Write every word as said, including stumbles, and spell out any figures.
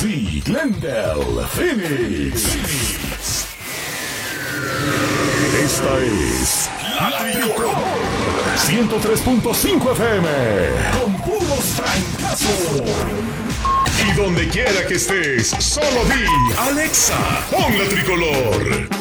sí, Glendale, Phoenix. Esta es La Tricolor ciento tres punto cinco F M con puros trancazos. Y donde quiera que estés, solo di Alexa, pon La Tricolor.